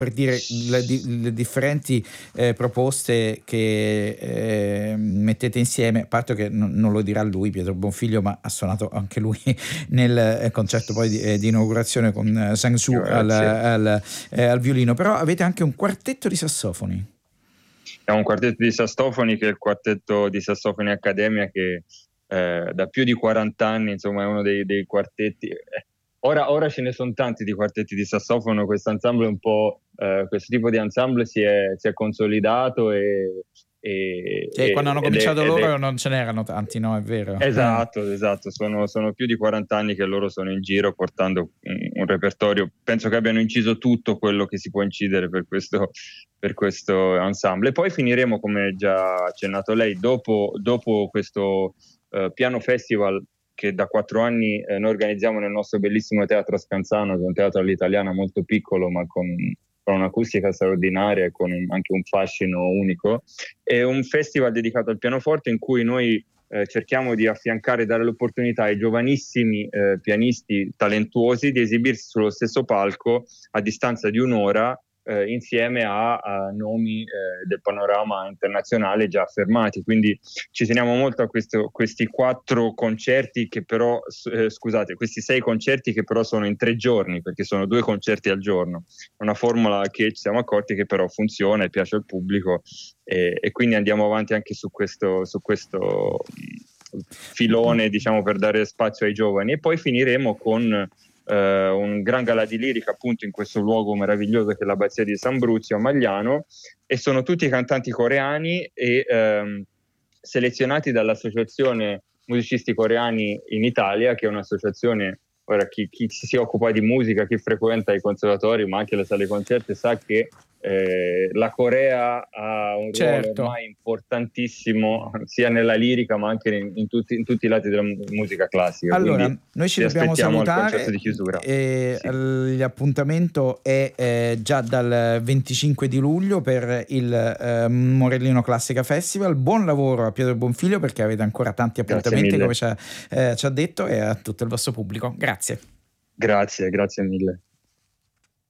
per dire le differenti proposte che mettete insieme, a parte che non lo dirà lui, Pietro Bonfiglio, ma ha suonato anche lui nel concerto poi di inaugurazione con Sang-Soo al violino, però avete anche un quartetto di sassofoni. È un quartetto di sassofoni che è il quartetto di sassofoni Accademia, che da più di 40 anni, insomma, è uno dei quartetti. Ora ce ne sono tanti di quartetti di sassofono, questo ensemble un po', questo tipo di ensemble si è consolidato quando hanno cominciato loro non ce n'erano tanti, no? È vero. Esatto, sono più di 40 anni che loro sono in giro portando un repertorio. Penso che abbiano inciso tutto quello che si può incidere per questo ensemble. E poi finiremo, come già accennato lei, dopo questo piano festival che da 4 anni noi organizziamo nel nostro bellissimo teatro Scanzano, che è un teatro all'italiana molto piccolo, ma con un'acustica straordinaria e con anche un fascino unico. È un festival dedicato al pianoforte in cui noi cerchiamo di affiancare e dare l'opportunità ai giovanissimi pianisti talentuosi di esibirsi sullo stesso palco a distanza di un'ora insieme a nomi del panorama internazionale già affermati. Quindi ci teniamo molto a questi 4 concerti che però, questi 6 concerti che però sono in 3 giorni, perché sono 2 concerti al giorno. Una formula che ci siamo accorti che però funziona e piace al pubblico, e quindi andiamo avanti anche su questo filone, diciamo, per dare spazio ai giovani. E poi finiremo con un gran gala di lirica appunto in questo luogo meraviglioso che è l'abbazia di San Bruzio a Magliano, e sono tutti cantanti coreani e selezionati dall'Associazione Musicisti Coreani in Italia, che è un'associazione, ora chi si occupa di musica, chi frequenta i conservatori ma anche le sale concerti sa che la Corea ha un ruolo ormai importantissimo sia nella lirica ma anche in tutti i lati della musica classica. Allora, quindi noi ci dobbiamo salutare di chiusura. l'appuntamento è già dal 25 di luglio per il Morellino Classica Festival. Buon lavoro a Pietro Bonfiglio, perché avete ancora tanti appuntamenti, come ci ha detto, e a tutto il vostro pubblico. Grazie mille.